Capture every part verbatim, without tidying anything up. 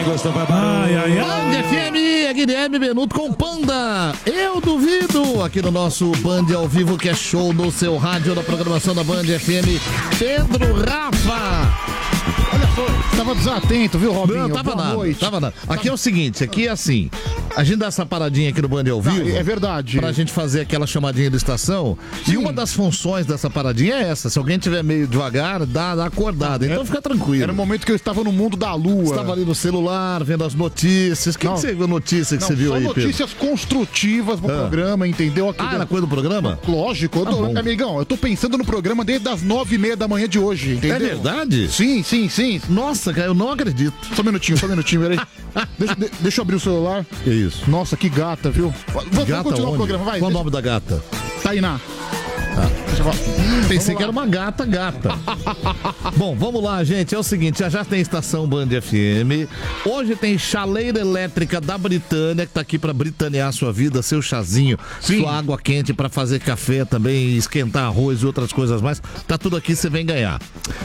Ai, ai, ai. Band F M, Guilherme Benuto com Panda. Eu duvido, aqui no nosso Band ao vivo, que é show no seu rádio, na programação da Band F M. Pedro Rafa. Olha só, tava desatento, viu, Robinho? Não, tava Boa nada, noite. tava nada. Aqui é o seguinte, aqui é assim, a gente dá essa paradinha aqui no Band ao vivo. É verdade. Pra gente fazer aquela chamadinha de estação. Sim. E uma das funções dessa paradinha é essa, se alguém tiver meio devagar, dá, dá acordada, então era, fica tranquilo. Era o momento que eu estava no mundo da lua. Estava ali no celular, vendo as notícias. O que, que você viu notícia que não, você viu só aí, notícias Pedro? construtivas no ah. programa, entendeu? Aqui ah, dentro. era coisa do programa? Lógico, eu tô, ah, amigão, eu tô pensando no programa desde as nove e meia da manhã de hoje, entendeu? É verdade? Sim, sim, sim. Nossa, cara, eu não acredito. Só um minutinho, só um minutinho, peraí. deixa, de, deixa eu abrir o celular. Que isso? Nossa, que gata, viu? Vamos, gata vamos continuar onde? o programa, vai. Qual o deixa... nome da gata? Tainá. Ah. Pensei que era uma gata, gata. Bom, vamos lá, gente. É o seguinte, já já tem estação Band F M. Hoje tem chaleira elétrica da Britânia, que tá aqui pra britanear a sua vida, seu chazinho, Sim. sua água quente pra fazer café também, esquentar arroz e outras coisas mais. Tá tudo aqui, você vem ganhar.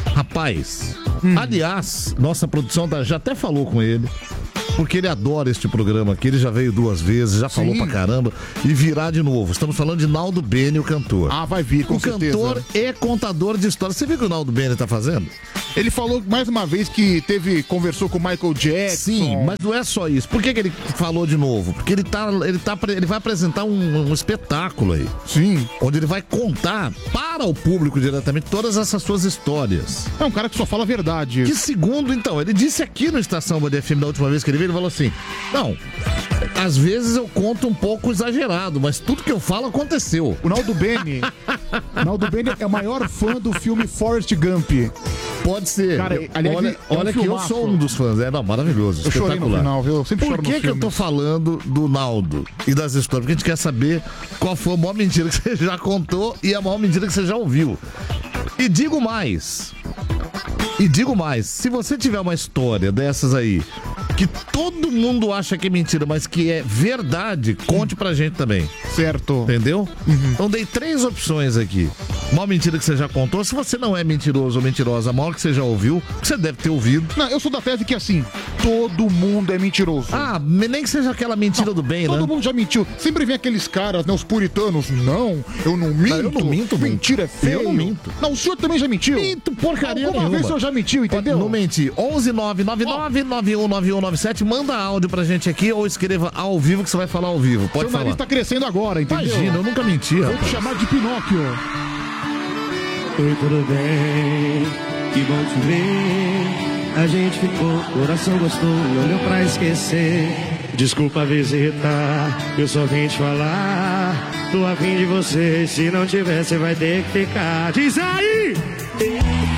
Rapaz, hum. aliás, nossa produção já até falou com ele. Porque ele adora este programa aqui, ele já veio duas vezes, já Sim. falou pra caramba, e virá de novo. Estamos falando de Naldo Bene, o cantor. Ah, vai vir, com o certeza. O cantor e contador de histórias. Você viu o que o Naldo Bene tá fazendo? Ele falou mais uma vez que teve, conversou com o Michael Jackson. Sim, mas não é só isso. Por que, que ele falou de novo? Porque ele, tá, ele, tá, ele vai apresentar um, um espetáculo aí. Sim. Onde ele vai contar para o público diretamente todas essas suas histórias. É um cara que só fala a verdade. Que segundo, então, ele disse aqui no Estação Band F M da última vez que ele veio, ele falou assim, não, às vezes eu conto um pouco exagerado, mas tudo que eu falo aconteceu. O Naldo Bene, Naldo Bene é o maior fã do filme Forrest Gump. Pode ser. Cara, aliás, olha, é um olha que eu filmaço. sou um dos fãs. É, não, maravilhoso. Eu chorei no final, viu? Eu sempre Por choro que nos que eu filmes. tô falando do Naldo e das histórias? Porque a gente quer saber qual foi a maior mentira que você já contou e a maior mentira que você já ouviu. E digo mais. E digo mais. Se você tiver uma história dessas aí que todo mundo acha que é mentira, mas que é verdade, conte pra gente também. Certo. Entendeu? Uhum. Então dei três opções aqui. Uma mentira que você já contou. Se você não é mentiroso ou mentirosa, a maior que você já ouviu, que você deve ter ouvido. Não, eu sou da tese que assim, todo mundo é mentiroso. Ah, nem que seja aquela mentira não, do bem, todo né? Todo mundo já mentiu. Sempre vem aqueles caras, né, os puritanos. Não, eu não minto. Não, eu não minto. Mentira é feio. Eu não minto. Não, o senhor também já mentiu. Minto porcaria Alguma nenhuma. vez o senhor já mentiu, entendeu? Não menti. onze nove nove nove nove um nove um nove sete. Manda áudio pra gente aqui ou escreva ao vivo que você vai falar ao vivo. Pode seu falar. nariz tá crescendo agora, entendeu? Imagina, eu nunca menti, Vou rapaz. te chamar de Pinóquio. Oi, tudo bem? Que bom te ver. A gente ficou, coração gostou, não deu pra esquecer. Desculpa a visita, eu só vim te falar. Tô a fim de você, se não tiver, você vai ter que ficar. Diz aí!